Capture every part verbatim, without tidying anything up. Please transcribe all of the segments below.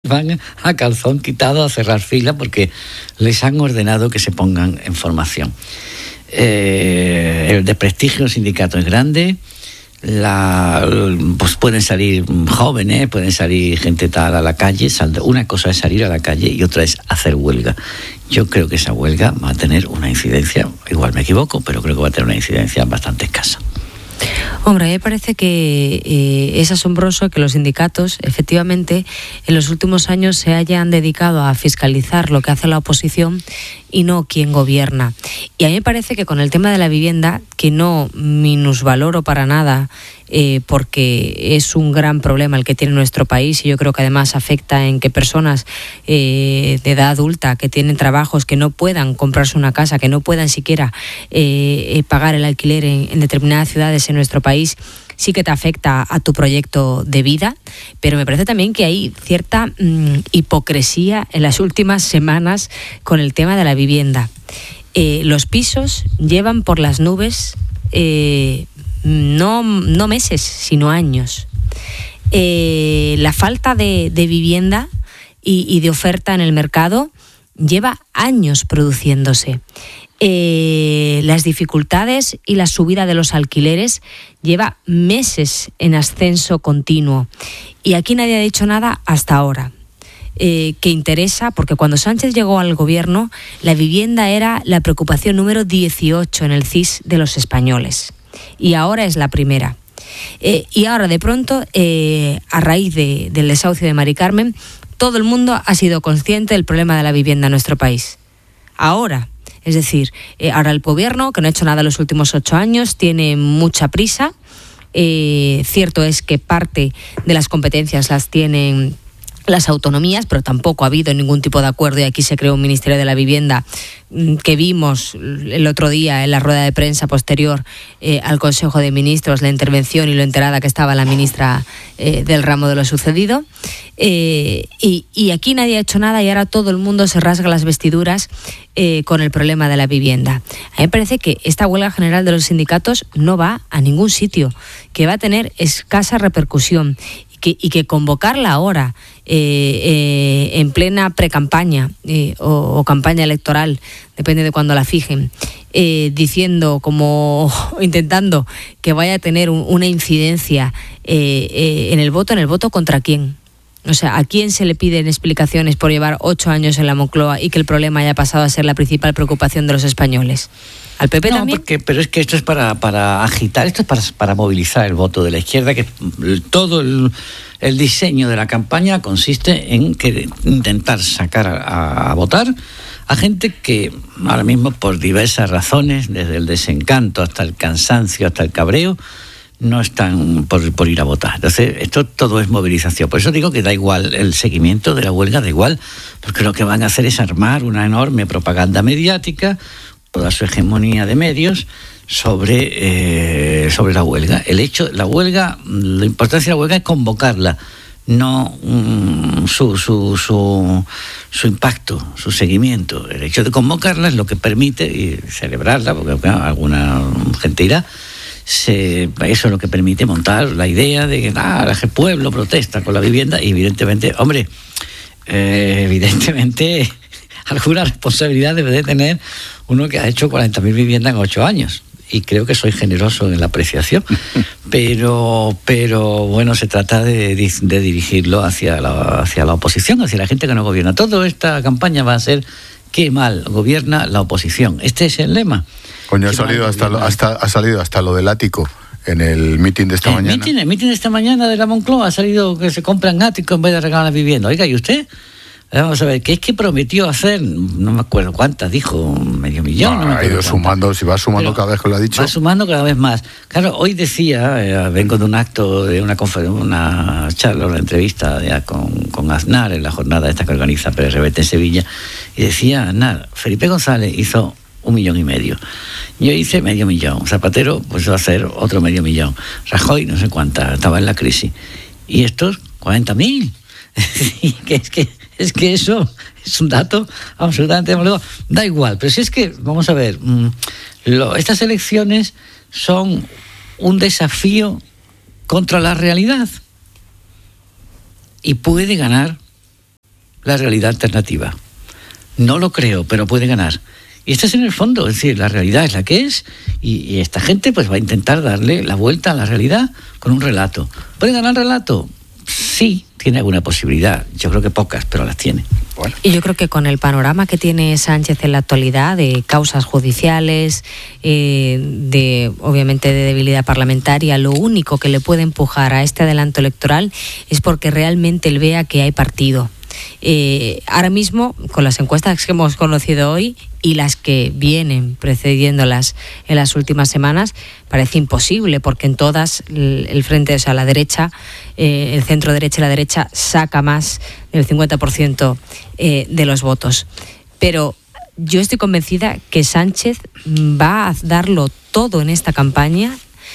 van a calzón quitado a cerrar fila porque les han ordenado que se pongan en formación. Eh, el desprestigio del sindicato es grande. La, pues pueden salir jóvenes, pueden salir gente tal a la calle. Una cosa es salir a la calle y otra es hacer huelga. Yo creo que esa huelga va a tener una incidencia, igual me equivoco, pero creo que va a tener una incidencia bastante escasa. Hombre, a mí me parece que eh, es asombroso que los sindicatos, efectivamente, en los últimos años se hayan dedicado a fiscalizar lo que hace la oposición y no quien gobierna. Y a mí me parece que con el tema de la vivienda, que no minusvaloro para nada, eh, porque es un gran problema el que tiene nuestro país, y yo creo que además afecta en que personas eh, de edad adulta que tienen trabajos que no puedan comprarse una casa, que no puedan siquiera eh, eh, pagar el alquiler en, en determinadas ciudades en nuestro país, sí que te afecta a tu proyecto de vida, pero me parece también que hay cierta mmm, hipocresía en las últimas semanas con el tema de la vivienda. Eh, los pisos llevan por las nubes eh, no, no meses, sino años. Eh, la falta de, de vivienda y, y de oferta en el mercado lleva años produciéndose. Eh, las dificultades y la subida de los alquileres lleva meses en ascenso continuo y aquí nadie ha dicho nada hasta ahora. Eh, que interesa, porque cuando Sánchez llegó al gobierno, la vivienda era la preocupación número dieciocho en el C I S de los españoles y ahora es la primera. Eh, y ahora de pronto, eh, a raíz de, del desahucio de Mari Carmen, todo el mundo ha sido consciente del problema de la vivienda en nuestro país. Ahora, es decir, eh, ahora el gobierno, que no ha hecho nada en los últimos ocho años, tiene mucha prisa. Eh, cierto es que parte de las competencias las tienen las autonomías, pero tampoco ha habido ningún tipo de acuerdo y aquí se creó un Ministerio de la Vivienda que vimos el otro día en la rueda de prensa posterior eh, al Consejo de Ministros, la intervención y lo enterada que estaba la ministra eh, del ramo de lo sucedido. Eh, y, y aquí nadie ha hecho nada y ahora todo el mundo se rasga las vestiduras eh, con el problema de la vivienda. A mí me parece que esta huelga general de los sindicatos no va a ningún sitio, que va a tener escasa repercusión. Que, y que convocarla ahora, eh, eh, en plena precampaña eh, o, o campaña electoral, depende de cuándo la fijen, eh, diciendo como intentando que vaya a tener un, una incidencia eh, eh, en el voto, ¿en el voto contra quién? O sea, ¿a quién se le piden explicaciones por llevar ocho años en la Moncloa y que el problema haya pasado a ser la principal preocupación de los españoles? ¿Al P P no, también? Porque, pero es que esto es para, para agitar, esto es para, para movilizar el voto de la izquierda, que todo el, el diseño de la campaña consiste en que, intentar sacar a, a votar a gente que ahora mismo, por diversas razones, desde el desencanto hasta el cansancio, hasta el cabreo, no están por, por ir a votar. Entonces, esto todo es movilización. Por eso digo que da igual el seguimiento de la huelga, da igual, porque lo que van a hacer es armar una enorme propaganda mediática, toda su hegemonía de medios sobre, eh, sobre la huelga. El hecho, la huelga, la importancia de la huelga es convocarla, no um, su, su, su, su impacto, su seguimiento. El hecho de convocarla es lo que permite, y celebrarla, porque claro, alguna gente irá, se, eso es lo que permite montar la idea de que ah, el pueblo protesta con la vivienda y evidentemente, hombre, eh, evidentemente alguna responsabilidad debe de tener uno que ha hecho cuarenta mil viviendas en ocho años. Y creo que soy generoso en la apreciación. Pero, pero bueno, se trata de, de dirigirlo hacia la, hacia la oposición, hacia la gente que no gobierna. Toda esta campaña va a ser qué mal gobierna la oposición. Este es el lema. Coño, ha salido hasta, lo, hasta, ha salido hasta lo del ático en el mitin de esta el mañana. Mitin, el mitin de esta mañana de la Moncloa ha salido que se compran áticos en vez de regalar la vivienda. Oiga, ¿y usted? Vamos a ver, ¿qué es que prometió hacer? No me acuerdo cuántas, dijo medio millón. No, no me ha ido sumando, si va sumando. Pero cada vez que lo ha dicho. Va sumando cada vez más. Claro, hoy decía, eh, vengo de un acto, de una conferencia, una charla, una entrevista ya con, con Aznar en la jornada esta que organiza P R B T en Sevilla, y decía Aznar, Felipe González hizo un millón y medio. Yo hice medio millón. Zapatero, pues va a hacer otro medio millón. Rajoy, no sé cuánta, estaba en la crisis. Y estos, cuarenta mil. que es que Es que eso es un dato absolutamente... Da igual, pero si es que, vamos a ver, lo, estas elecciones son un desafío contra la realidad. Y puede ganar la realidad alternativa. No lo creo, pero puede ganar. Y este es en el fondo, es decir, la realidad es la que es y, y esta gente pues va a intentar darle la vuelta a la realidad con un relato. ¿Puede ganar el relato? Sí, tiene alguna posibilidad. Yo creo que pocas, pero las tiene. Bueno. Y yo creo que con el panorama que tiene Sánchez en la actualidad de causas judiciales, eh, de obviamente de debilidad parlamentaria, lo único que le puede empujar a este adelanto electoral es porque realmente él vea que hay partido. Eh, ahora mismo, con las encuestas que hemos conocido hoy y las que vienen precediéndolas en las últimas semanas, parece imposible, porque en todas el, el frente, o sea, la derecha, eh, el centro derecha y la derecha saca más del cincuenta por ciento eh, de los votos. Pero yo estoy convencida que Sánchez va a darlo todo en esta campaña,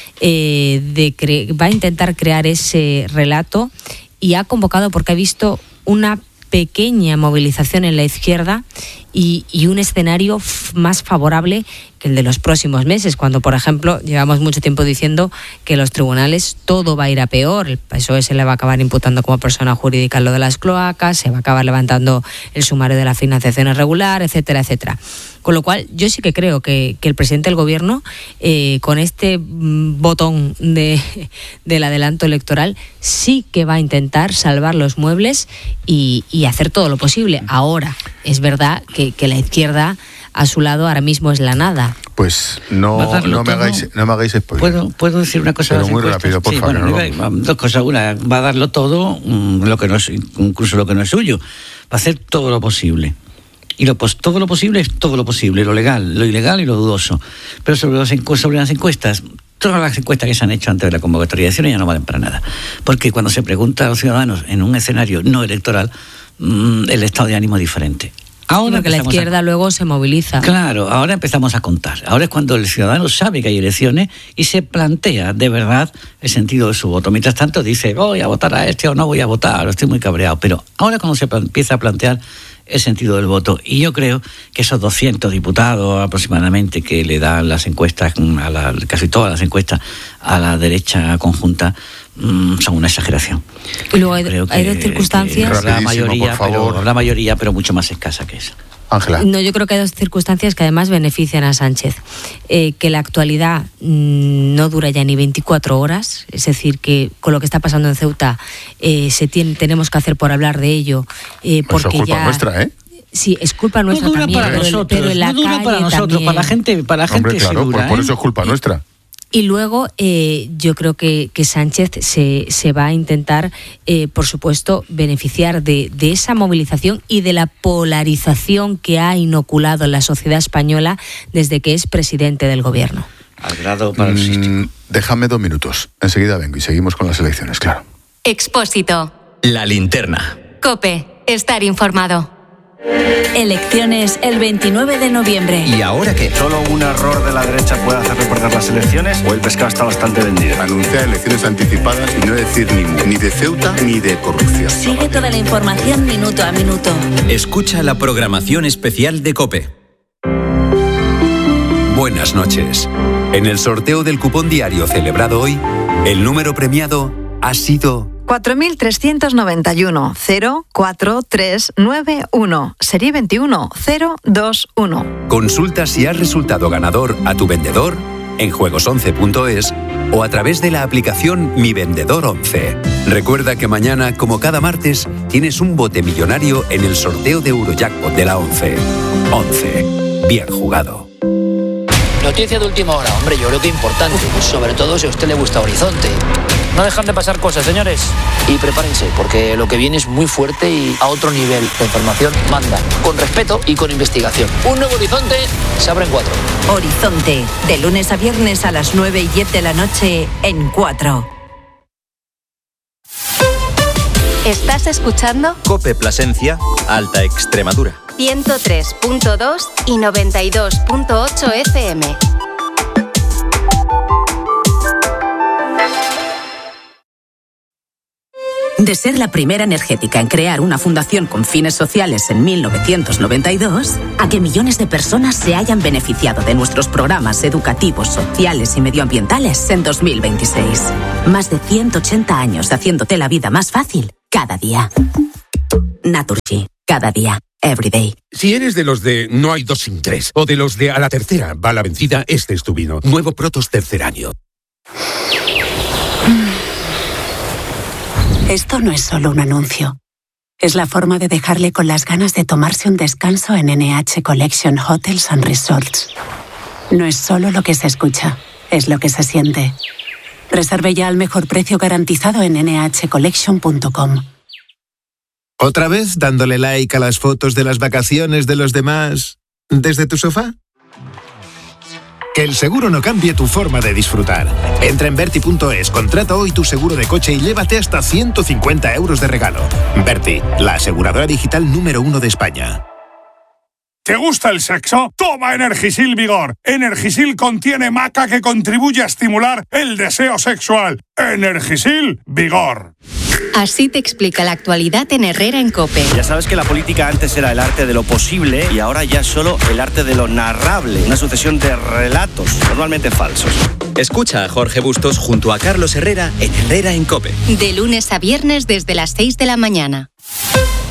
eh, de cre- va a intentar crear ese relato y ha convocado porque ha visto una pequeña movilización en la izquierda y, y un escenario f- más favorable que el de los próximos meses, cuando, por ejemplo, llevamos mucho tiempo diciendo que los tribunales todo va a ir a peor. El P S O E se le va a acabar imputando como persona jurídica lo de las cloacas, se va a acabar levantando el sumario de la financiación irregular, etcétera, etcétera. Con lo cual, yo sí que creo que, que el presidente del gobierno, eh, con este mm, botón de, del adelanto electoral, sí que va a intentar salvar los muebles y, y hacer todo lo posible. Ahora, es verdad que, que la izquierda a su lado ahora mismo es la nada. Pues no, no, me, hagáis, no me hagáis spoiler. ¿Puedo, ¿Puedo decir una cosa? Pero muy rápido, por sí, favor. Bueno, no. Dos cosas. Una, va a darlo todo, lo que no es, incluso lo que no es suyo. Va a hacer todo lo posible. Y lo, pues, todo lo posible es todo lo posible, lo legal, lo ilegal y lo dudoso. Pero sobre, los encu- sobre las encuestas, todas las encuestas que se han hecho antes de la convocatoria de elecciones ya no valen para nada. Porque cuando se pregunta a los ciudadanos en un escenario no electoral, mmm, el estado de ánimo es diferente. Ahora porque la izquierda a... luego se moviliza. Claro, ahora empezamos a contar. Ahora es cuando el ciudadano sabe que hay elecciones y se plantea de verdad el sentido de su voto. Mientras tanto dice, voy a votar a este o no voy a votar, o estoy muy cabreado. Pero ahora cuando se empieza a plantear el sentido del voto, y yo creo que esos doscientos diputados aproximadamente que le dan las encuestas, a la, casi todas las encuestas, a la derecha conjunta, mmm, son una exageración. Y luego hay, que, hay dos circunstancias. La mayoría, pero, la mayoría, pero mucho más escasa que esa. Ángela. No, yo creo que hay dos circunstancias que además benefician a Sánchez. Eh, que la actualidad mmm, no dura ya ni veinticuatro horas, es decir, que con lo que está pasando en Ceuta eh, se tiene, tenemos que hacer por hablar de ello. Eh, porque Eso es culpa ya, nuestra, ¿eh? Sí, es culpa nuestra no dura también, para pero, nosotros, pero en la no dura calle para nosotros, también. para la gente, para la Hombre, gente claro, sí dura, por, por ¿eh? eso es culpa nuestra. Y luego eh, yo creo que, que Sánchez se, se va a intentar, eh, por supuesto, beneficiar de, de esa movilización y de la polarización que ha inoculado en la sociedad española desde que es presidente del gobierno. Al grado paroxístico. Mm, déjame dos minutos. Enseguida vengo y seguimos con las elecciones, claro. Expósito. La linterna. COPE. Estar informado. Elecciones el veintinueve de noviembre. ¿Y ahora qué? ¿Solo un error de la derecha puede hacerle perder las elecciones o el pescado está bastante vendido? Anunciar elecciones anticipadas y no decir ni mu, ni de Ceuta ni de corrupción. Sigue toda la información minuto a minuto. Escucha la programación especial de COPE. Buenas noches. En el sorteo del cupón diario celebrado hoy, el número premiado ha sido cuatro mil trescientos noventa y uno, cero cuatro tres nueve uno, serie veintiuno cero dos uno. Consulta si has resultado ganador a tu vendedor en juegos once punto es o a través de la aplicación Mi Vendedor once. Recuerda que mañana, como cada martes, tienes un bote millonario en el sorteo de Eurojackpot de la once. once. Bien jugado. Noticia de última hora, hombre, yo creo que importante, sobre todo si a usted le gusta Horizonte. No dejan de pasar cosas, señores. Y prepárense, porque lo que viene es muy fuerte y a otro nivel. La información manda, con respeto y con investigación. Un nuevo Horizonte se abre en cuatro. Horizonte, de lunes a viernes a las nueve y diez de la noche en cuatro. ¿Estás escuchando? COPE Plasencia, Alta Extremadura. ciento tres punto dos y noventa y dos punto ocho F M. De ser la primera energética en crear una fundación con fines sociales en mil novecientos noventa y dos, a que millones de personas se hayan beneficiado de nuestros programas educativos, sociales y medioambientales en dos mil veintiséis. Más de ciento ochenta años haciéndote la vida más fácil cada día. Naturgy. Cada día. Every day. Si eres de los de no hay dos sin tres, o de los de a la tercera va la vencida, este es tu vino. Nuevo Protos tercer año. Esto no es solo un anuncio. Es la forma de dejarle con las ganas de tomarse un descanso en N H Collection Hotels and Resorts. No es solo lo que se escucha, es lo que se siente. Reserve ya al mejor precio garantizado en ene hache collection punto com. ¿Otra vez dándole like a las fotos de las vacaciones de los demás desde tu sofá? Que el seguro no cambie tu forma de disfrutar. Entra en Berti punto es, contrata hoy tu seguro de coche y llévate hasta ciento cincuenta euros de regalo. Berti, la aseguradora digital número uno de España. ¿Te gusta el sexo? Toma Energisil Vigor. Energisil contiene maca que contribuye a estimular el deseo sexual. Energisil Vigor. Así te explica la actualidad en Herrera en COPE. Ya sabes que la política antes era el arte de lo posible y ahora ya es solo el arte de lo narrable. Una sucesión de relatos, normalmente falsos. Escucha a Jorge Bustos junto a Carlos Herrera en Herrera en COPE. De lunes a viernes desde las seis de la mañana.